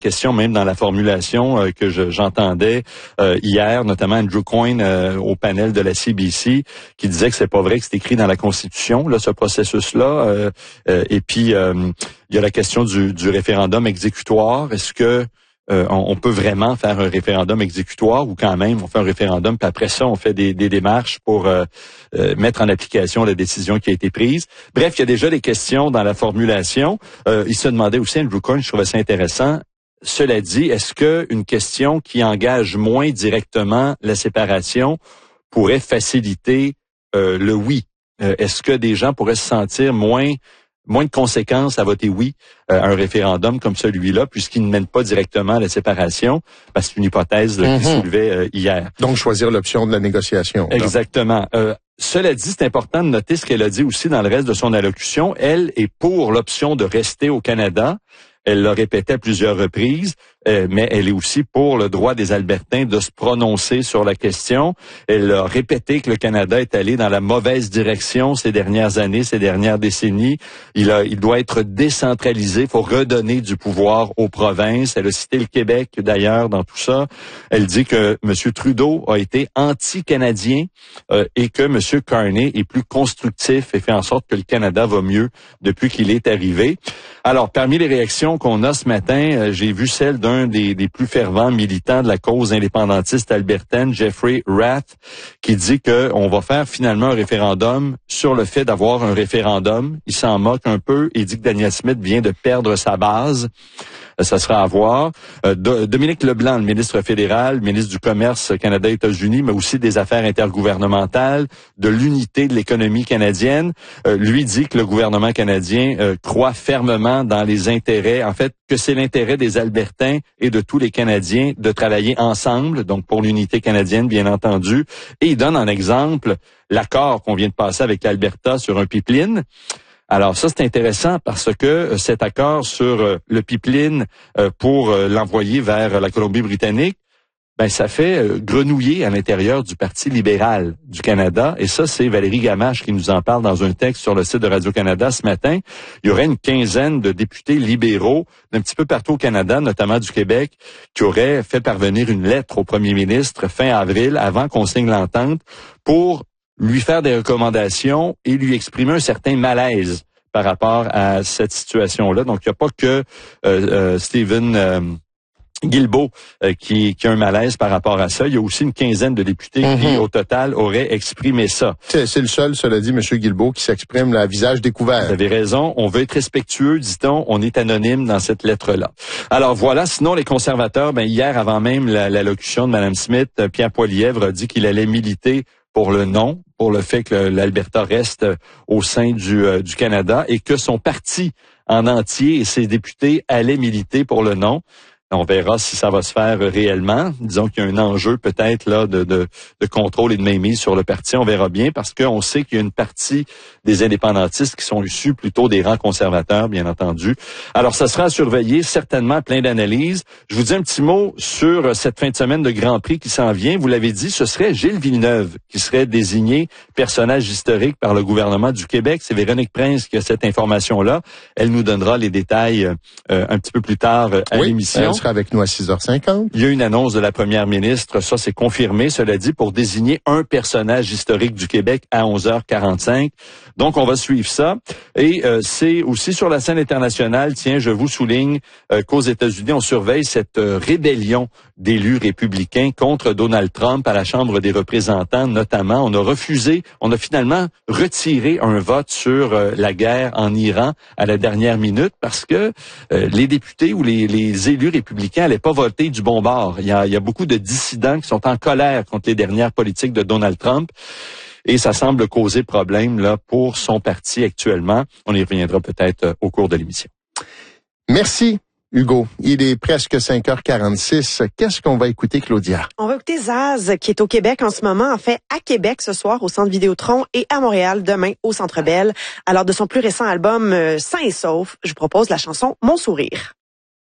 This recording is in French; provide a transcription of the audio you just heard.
questions, même dans la formulation que j'entendais hier, notamment Andrew Coyne au panel de la CBC, qui disait que c'est pas vrai que c'est écrit dans la Constitution, là, ce processus-là. Et puis, il y a la question du référendum exécutoire. Est-ce que on peut vraiment faire un référendum exécutoire ou quand même on fait un référendum puis après ça on fait des démarches pour mettre en application la décision qui a été prise. Bref, il y a déjà des questions dans la formulation. Il se demandait aussi, Andrew Coyne, je trouvais ça intéressant. Cela dit, est-ce que une question qui engage moins directement la séparation pourrait faciliter le oui? Est-ce que des gens pourraient se sentir moins de conséquences à voter oui à un référendum comme celui-là, puisqu'il ne mène pas directement à la séparation, parce que c'est une hypothèse qui soulevait hier. Donc, choisir l'option de la négociation. Exactement. Cela dit, c'est important de noter ce qu'elle a dit aussi dans le reste de son allocution. Elle est pour l'option de rester au Canada. Elle l'a répété à plusieurs reprises, mais elle est aussi pour le droit des Albertains de se prononcer sur la question. Elle a répété que le Canada est allé dans la mauvaise direction ces dernières années, ces dernières décennies. Il doit être décentralisé. Il faut redonner du pouvoir aux provinces. Elle a cité le Québec, d'ailleurs, dans tout ça. Elle dit que M. Trudeau a été anti-canadien et que M. Carney est plus constructif et fait en sorte que le Canada va mieux depuis qu'il est arrivé. Alors, parmi les réactions qu'on a ce matin, j'ai vu celle d'un des plus fervents militants de la cause indépendantiste albertaine, Jeffrey Rath, qui dit qu'on va faire finalement un référendum sur le fait d'avoir un référendum. Il s'en moque un peu et dit que Danielle Smith vient de perdre sa base. Ça sera à voir. Dominique Leblanc, le ministre fédéral, ministre du Commerce Canada-États-Unis, mais aussi des Affaires intergouvernementales, de l'unité de l'économie canadienne, lui dit que le gouvernement canadien croit fermement dans les intérêts, en fait, que c'est l'intérêt des Albertains et de tous les Canadiens de travailler ensemble, donc pour l'unité canadienne, bien entendu. Et il donne en exemple l'accord qu'on vient de passer avec l'Alberta sur un pipeline. Alors ça, c'est intéressant parce que cet accord sur le pipeline pour l'envoyer vers la Colombie-Britannique, ben ça fait grenouiller à l'intérieur du Parti libéral du Canada. Et ça, c'est Valérie Gamache qui nous en parle dans un texte sur le site de Radio-Canada ce matin. Il y aurait une quinzaine de députés libéraux d'un petit peu partout au Canada, notamment du Québec, qui auraient fait parvenir une lettre au premier ministre fin avril, avant qu'on signe l'entente, pour lui faire des recommandations et lui exprimer un certain malaise par rapport à cette situation-là. Donc, il n'y a pas que Stephen Guilbeault qui a un malaise par rapport à ça. Il y a aussi une quinzaine de députés qui, au total, auraient exprimé ça. C'est le seul, cela dit, M. Guilbeault, qui s'exprime à visage découvert. Vous avez raison. On veut être respectueux, dit-on. On est anonyme dans cette lettre-là. Alors voilà. Sinon, les conservateurs, hier, avant même l'allocution de Mme Smith, Pierre Poilievre a dit qu'il allait militer pour le non, pour le fait que l'Alberta reste au sein du Canada et que son parti en entier et ses députés allaient militer pour le non. On verra si ça va se faire réellement. Disons qu'il y a un enjeu peut-être là de contrôle et de mainmise sur le parti. On verra bien parce qu'on sait qu'il y a une partie des indépendantistes qui sont issus plutôt des rangs conservateurs, bien entendu. Alors, ça sera à surveiller, certainement plein d'analyses. Je vous dis un petit mot sur cette fin de semaine de Grand Prix qui s'en vient. Vous l'avez dit, ce serait Gilles Villeneuve qui serait désigné personnage historique par le gouvernement du Québec. C'est Véronique Prince qui a cette information-là. Elle nous donnera les détails un petit peu plus tard à l'émission. Sera avec nous à 6h50. Il y a une annonce de la première ministre, ça c'est confirmé, cela dit, pour désigner un personnage historique du Québec à 11h45. Donc, on va suivre ça. Et c'est aussi sur la scène internationale, tiens, je vous souligne qu'aux États-Unis, on surveille cette rébellion d'élus républicains contre Donald Trump à la Chambre des représentants, notamment. On a finalement retiré un vote sur la guerre en Iran à la dernière minute parce que les députés ou les élus républicains n'allaient pas voter du bon bord. Il y a beaucoup de dissidents qui sont en colère contre les dernières politiques de Donald Trump. Et ça semble causer problème là pour son parti actuellement. On y reviendra peut-être au cours de l'émission. Merci, Hugo. Il est presque 5h46. Qu'est-ce qu'on va écouter, Claudia? On va écouter Zaz, qui est au Québec en ce moment, en fait à Québec ce soir au Centre Vidéotron et à Montréal demain au Centre Bell. Alors de son plus récent album Sain et Sauf, je vous propose la chanson Mon Sourire.